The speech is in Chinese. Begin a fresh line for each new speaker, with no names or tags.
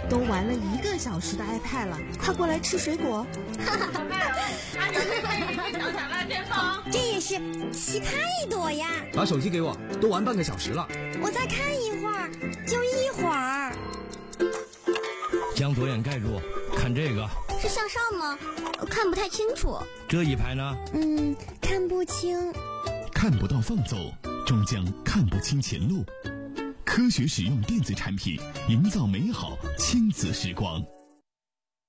都玩了1个小时的 iPad 了，快过来吃水果。
这也是奇葩一朵呀！
把手机给我，都玩半个小时了。
我再看一会儿，就一会儿。
将左眼盖住，看这个。
是向上吗？看不太清楚。
这一排呢？
看不清。
看不到放走，终将看不清前路。科学使用电子产品，营造美好亲子时光。